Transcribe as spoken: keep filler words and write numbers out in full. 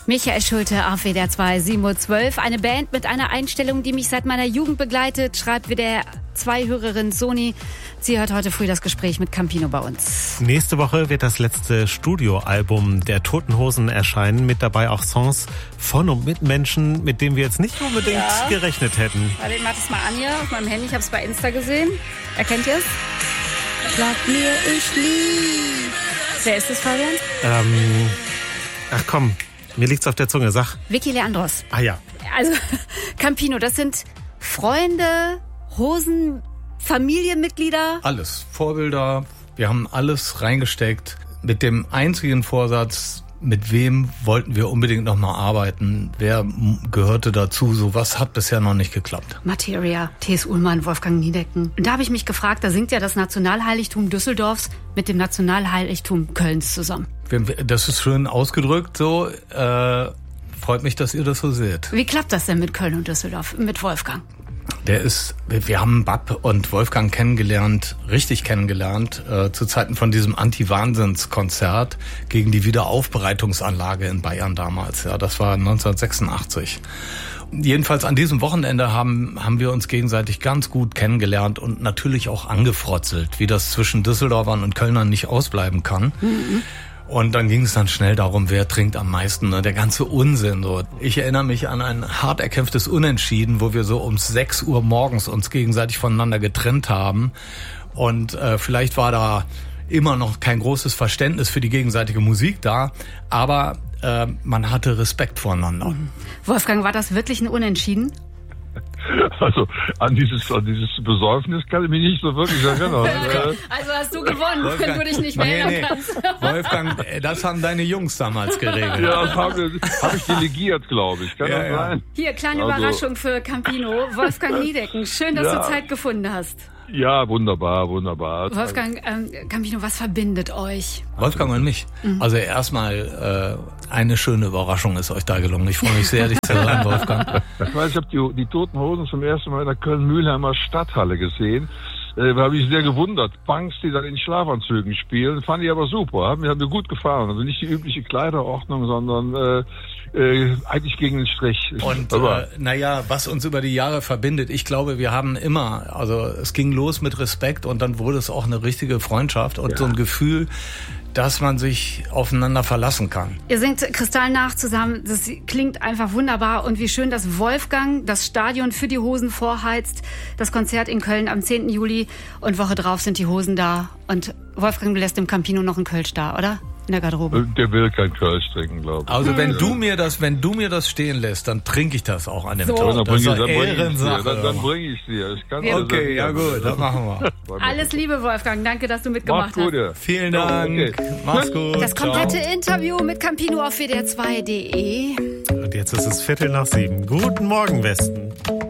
Michael Schulte auf W D R zwei, sieben Uhr zwölf. Eine Band mit einer Einstellung, die mich seit meiner Jugend begleitet, schreibt W D R zwei Hörerin Soni. Sie hört heute früh das Gespräch mit Campino bei uns. Nächste Woche wird das letzte Studioalbum der Toten Hosen erscheinen. Mit dabei auch Songs von und mit Menschen, mit denen wir jetzt nicht unbedingt ja. gerechnet hätten. Warte, ich mach das mal an hier auf meinem Handy. Ich habe es bei Insta gesehen. Erkennt ihr es? Glaub mir, ich lieb. Wer ist das, Fabian? Ähm, ach komm, mir liegt's auf der Zunge. Sag. Vicky Leandros. Ah ja. Also, Campino, das sind Freunde, Hosen, Familienmitglieder? Alles. Vorbilder. Wir haben alles reingesteckt. Mit dem einzigen Vorsatz, mit wem wollten wir unbedingt noch mal arbeiten? Wer gehörte dazu? So was hat bisher noch nicht geklappt. Materia, T S. Ullmann, Wolfgang Niedecken. Und da habe ich mich gefragt, da singt ja das Nationalheiligtum Düsseldorfs mit dem Nationalheiligtum Kölns zusammen. Das ist schön ausgedrückt so. Äh, freut mich, dass ihr das so seht. Wie klappt das denn mit Köln und Düsseldorf, mit Wolfgang? Der ist, wir haben Bab und Wolfgang kennengelernt, richtig kennengelernt, äh, zu Zeiten von diesem Anti-Wahnsinns-Konzert gegen die Wiederaufbereitungsanlage in Bayern damals. Ja, das war neunzehnhundertsechsundachtzig. Jedenfalls an diesem Wochenende haben, haben wir uns gegenseitig ganz gut kennengelernt und natürlich auch angefrotzelt, wie das zwischen Düsseldorfern und Kölnern nicht ausbleiben kann. Mhm. Und dann ging es dann schnell darum, wer trinkt am meisten, ne? Der ganze Unsinn. So. Ich erinnere mich an ein hart erkämpftes Unentschieden, wo wir so um sechs Uhr morgens uns gegenseitig voneinander getrennt haben. Und äh, vielleicht war da immer noch kein großes Verständnis für die gegenseitige Musik da, aber äh, man hatte Respekt voreinander. Mhm. Wolfgang, war das wirklich ein Unentschieden? Also an dieses, an dieses Besäufnis kann ich mich nicht so wirklich erinnern. Also hast du gewonnen, Wolfgang, wenn du dich nicht mehr erinnern nee, nee. kannst. Wolfgang, das haben deine Jungs damals geregelt. Ja, das habe hab ich delegiert, glaube ich. Kann ja, das ja. sein? Hier, kleine also, Überraschung für Campino. Wolfgang Niedecken, schön, dass ja. du Zeit gefunden hast. Ja, wunderbar, wunderbar. Wolfgang, ähm, Campino, was verbindet euch? Wolfgang und mich. Mhm. Also erstmal äh, eine schöne Überraschung ist euch da gelungen. Ich freue mich sehr, dich zu hören, Wolfgang. Ich weiß, ich habe die, die Toten Hosen zum ersten Mal in der Köln-Mühlheimer Stadthalle gesehen. Äh, da habe ich sehr gewundert. Punks, die dann in Schlafanzügen spielen, fand ich aber super. Hat mir, hat mir gut gefallen. Also nicht die übliche Kleiderordnung, sondern äh, äh, eigentlich gegen den Strich. Und äh, naja, was uns über die Jahre verbindet, ich glaube, wir haben immer, also es ging los mit Respekt und dann wurde es auch eine richtige Freundschaft und ja. so ein Gefühl, dass man sich aufeinander verlassen kann. Ihr singt kristallnach zusammen, das klingt einfach wunderbar. Und wie schön, dass Wolfgang das Stadion für die Hosen vorheizt. Das Konzert in Köln am zehnten Juli und Woche drauf sind die Hosen da. Und Wolfgang lässt dem Campino noch einen Kölsch da, oder? In der Garderobe. Der will kein Kölsch trinken, glaube ich. Also wenn du mir das, wenn du mir das stehen lässt, dann trinke ich das auch an dem so. Tag. Das ist eine Ehrensache. Dann, dann bringe ich es dir. Ich kann okay, ja gut, das machen wir. Alles Liebe, Wolfgang. Danke, dass du mitgemacht Mach's gut, hast. ja. Vielen Dank. Okay. Mach's gut. Das komplette Ciao. Interview mit Campino auf W D R zwei punkt de. Und jetzt ist es Viertel nach sieben. Guten Morgen, Westen.